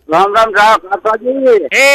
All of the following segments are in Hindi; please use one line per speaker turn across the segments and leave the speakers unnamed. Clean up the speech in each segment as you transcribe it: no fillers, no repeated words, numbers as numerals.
राम काका जी।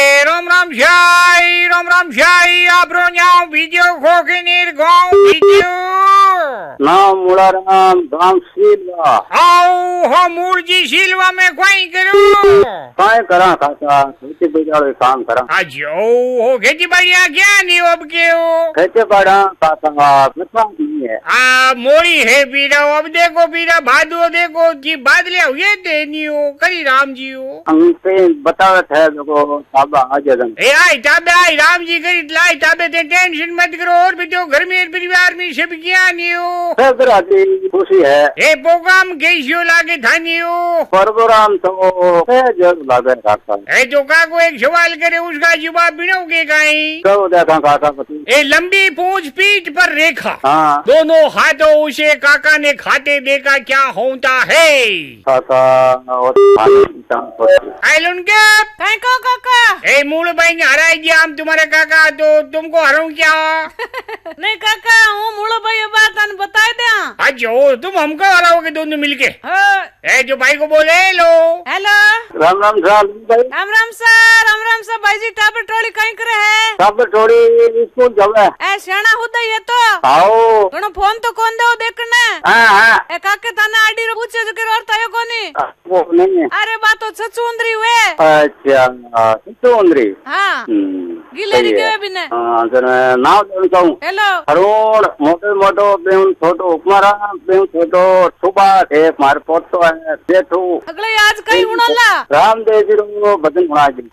राम शाही आपरो न्याव वीडियो खोके नीर गाँव वीडियो
नाम मुड़ा राम धाम सिलवा
आओ हो मूर्जी सिलवा में कोई करो
काय करा काका खेती बाड़ी काम करा
आज हो खेती बाड़िया क्या नहीं अब के हो
खेती बाड़ा काका कितना नहीं है
मोरी है बीरा अब देखो बीरा भादो देखो जी बादले हुए देनी हो करी राम जी हो
हमसे बतावत है देखो ताबा आज
आई ताबे आई राम जी करी लाई ताबे ते टेंशन मत करो और भी तो घर में परिवार में सब क्या नहीं हो
सब राजी खुशी है
ए प्रोग्राम कैसियो लागे थानी हो
प्रोग्राम तो जरूर लागे काका
ए जो काको एक सवाल करे उसका जवाब बिनोगे काई
तो देखा काका पति
ए लंबी पूंछ पीठ पर रेखा
हाँ
दोनों हाथों उसे काका ने खाते देखा क्या होता है
काका और
आइलुन के
काका
ए मूल भाई ने हराई दिया हम तुम्हारे काका तो तुमको हराऊं क्या
नहीं काका हूँ मूलो भाई बात अन बता दे
अच्छा हो तुम हमको हराओगे दोनों मिलके ए जो भाई को बोले लो
हेलो
राम भाई
राम सर भाई जी टाबर टोली कहीं करे है
टाबर टोली स्कूल जावे
ए सियाना हुदा ये तो
आओ
तनो फोन तो कौन दो देखने
हां
ए काके तने आडी रो पूछे जो के और तायो कोनी
वो नहीं
अरे बात तो सचुंदरी हुए
अच्छा सचुंदरी
हां गिलेरी के बिने
हां जन नाम जानताऊं
हेलो
अरुण मोटो बेउन छोटो कुमारा बेउन छोटो सुबा है मार पोतो है सेठू
अगले आज कहीं उणोला
रामदेव जी रो भजन सुना जी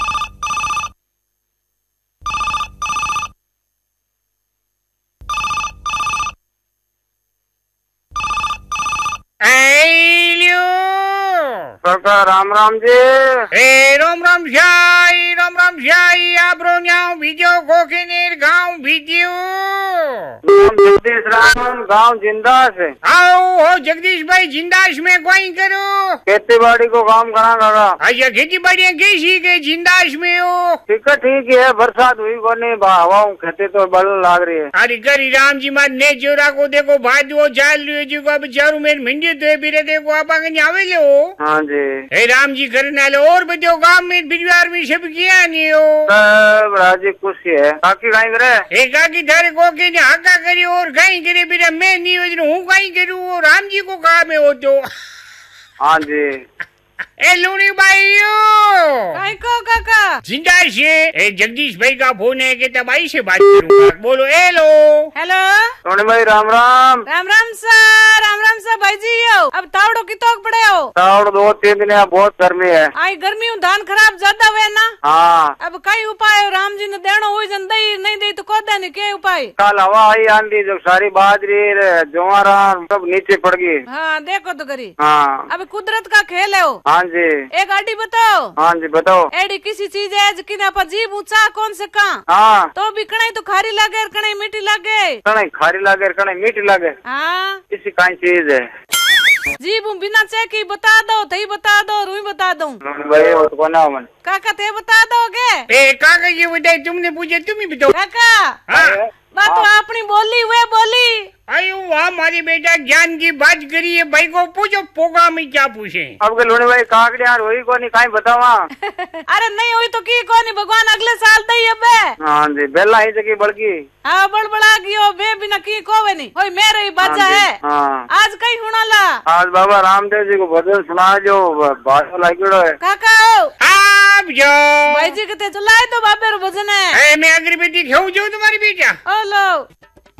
काका राम जी
ए राम शाही आपरो न्याव वीडियो खोके नीर गाँव वीडियो
जगदीश राम गाँव जिंदास है
आओ हो जगदीश भाई जिंदास में कोई करो
खेती बाड़ी को काम करा काका
अच्छा खेती बाड़ियाँ कैसी के जिंदास में हो
ठीक है बरसात हुई को नहीं हवा खेती तो बल लाग रही है
अरे करी राम जी मार ने जोरा को देखो भादो चाल रही जी को अब चारू में मिंडी तो बिरे देखो आप आवे लो
हाँ जी
हे राम जी करने लो और बच्चों गाँव में परिवार में सब किया नहीं हो
सब राजी खुशी है काकी कहीं करे
एक काकी थारे को के ने हक्का करी और कहीं करे बिना मैं नहीं हूँ कहीं करूँ राम जी को कहा में हो तो
हाँ जी
ए लूनी भाई
काई को काका
जिंदा से ए जगदीश भाई का फोन है कि तब आई से बात करूंगा बोलो हेलो
लूनी भाई राम
सर भाई जी अब तावड़ो कितोक पड़े हो
तावड़ो 2-3 दिन है बहुत गर्मी है
आई गर्मी हूँ धान खराब ज्यादा हुए ना
हाँ
अब कई उपाय राम जी ने देना हो जन दई नहीं दे तो कोदा नहीं के उपाय
कल हवा आई आंधी जो सारी बाजरी ज्वारा सब नीचे पड़ गई
हाँ देखो तो करी
हाँ
अब कुदरत का खेल है वो
हाँ जी
एक गाड़ी बताओ
हाँ जी बताओ
एडी किसी चीज है जिन आप जीभ ऊंचा कौन से कहाँ
हाँ
तो भी कणाई तो खारी लागे कणाई मीठी लागे
कणाई खारी लागे कणाई मीठी लागे
हाँ
किसी काई चीज है
जीभ बिना चेकी बता दो थई बता दो रुई बता दो
भाई वो तो कौन है मन
काका ते बता दोगे
ए काका ये बताए तुमने पूछे तुम ही बताओ
काका
हाँ
बात तो अपनी बोली हुए बोली
अयो वाह हमारी बेटा ज्ञान की बात करी है भाई को पूछो पोगा में क्या पूछे
अब के लोने भाई काकड़िया हुई को नहीं काई बतावा
अरे नहीं हुई तो की को नहीं भगवान अगले साल दई अबे
हाँ जी बेला ही जगह बड़की
हाँ बड़बड़ा गयो बे बिना की कोवे नहीं होई मेरे ही बाजा है आज कहीं हुणाला
आज बाबा रामदेव जी को भजन सुना जो बात लागेड़ो है
काका
आप जो
भाई जी कहते चलाए तो बाबे रो भजन है
मैं अगरबत्ती खाऊं जो तुम्हारी बेटा
ओ लो